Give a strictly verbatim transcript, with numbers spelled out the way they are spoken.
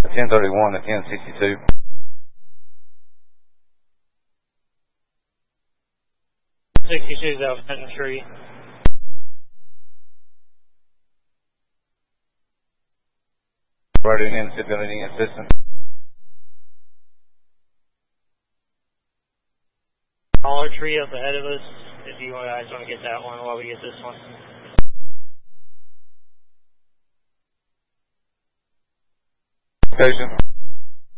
ten thirty-one to ten sixty-two. sixty-two is out Center Tree. Right in instability assistance. Dollar Tree up ahead of us, if you guys want to get that one while we get this one. Station.